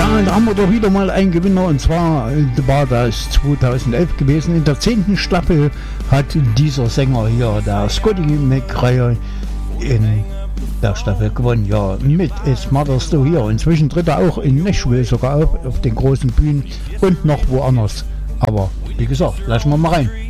Da haben wir doch wieder mal einen Gewinner, und zwar war das 2011 gewesen. In der 10. Staffel hat dieser Sänger hier, der Scotty McRae, in der Staffel gewonnen. Ja, mit It's Mother's Day hier. Inzwischen tritt er auch in Nashville sogar auf den großen Bühnen und noch woanders. Aber wie gesagt, lassen wir mal rein.